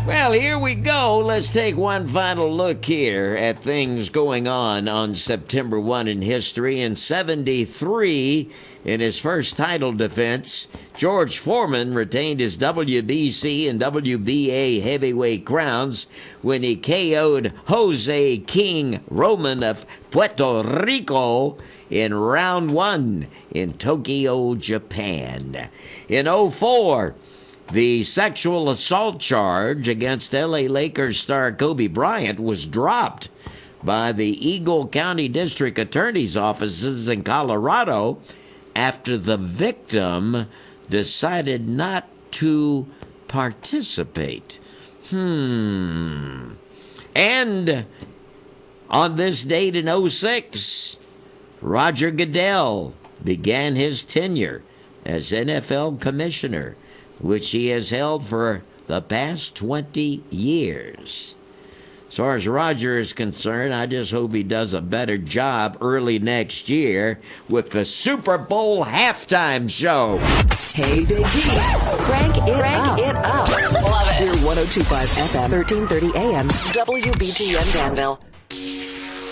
Well, here we go. Let's take one final look here at things going on September 1 in history. In 73, in his first title defense, George Foreman retained his WBC and WBA heavyweight crowns when he KO'd Jose King Roman of Puerto Rico in round 1 in Tokyo, Japan. In 04, the sexual assault charge against L.A. Lakers star Kobe Bryant was dropped by the Eagle County District Attorney's offices in Colorado after the victim decided not to participate. And on this date in 06, Roger Goodell began his tenure as NFL commissioner, which he has held for the past 20 years. As far as Roger is concerned, I just hope he does a better job early next year with the Super Bowl halftime show. Hey, Big D. Crank it up. Love it. We're 102.5 FM, 1330 AM, WBTN Danville.